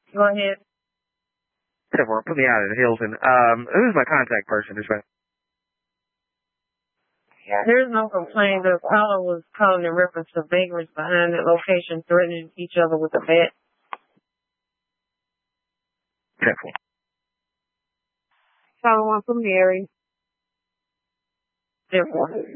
Go ahead. Put me out of the Hilton. Who's my contact person? This way. There's no complaint. The caller was calling in reference to vagrants behind that location threatening each other with a bat. Careful. Caller one from Mary. Therefore.